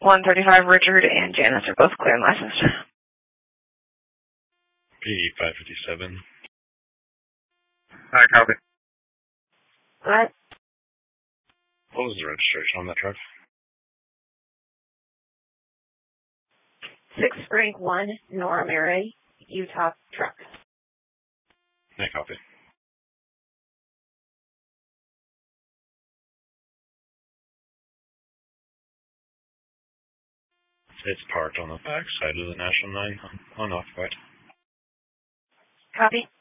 135 Richard and Janice are both clear and licensed. P557. Hi, copy. What? What was the registration on that truck? 6 Spring 1, Nora Mary, Utah truck. Yeah, copy. It's parked on the back side of the National 9, unoccupied. Copy.